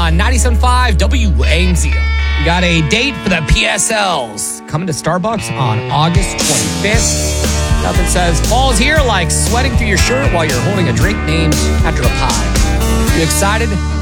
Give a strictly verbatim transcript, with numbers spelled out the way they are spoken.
on ninety-seven point five W A M Z. We got a date for the P S Ls coming to Starbucks on August twenty-fifth. Nothing says fall's here like sweating through your shirt while you're holding a drink named after a pie. You excited?